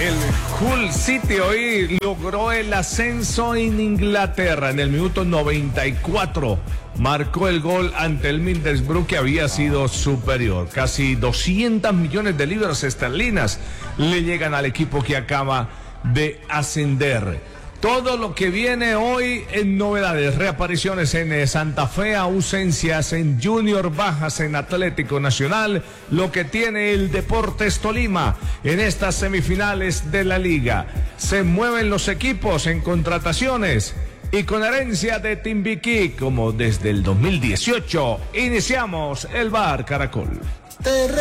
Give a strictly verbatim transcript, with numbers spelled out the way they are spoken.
El Hull City hoy logró el ascenso en Inglaterra. En el minuto noventa y cuatro marcó el gol ante el Middlesbrough, que había sido superior. Casi doscientos millones de libras esterlinas le llegan al equipo que acaba de ascender. Todo lo que viene hoy en novedades: reapariciones en Santa Fe, ausencias en Junior, bajas en Atlético Nacional, lo que tiene el Deportes Tolima en estas semifinales de la liga. Se mueven los equipos en contrataciones y con herencia de Timbiquí, como desde el dos mil dieciocho, iniciamos el Bar Caracol.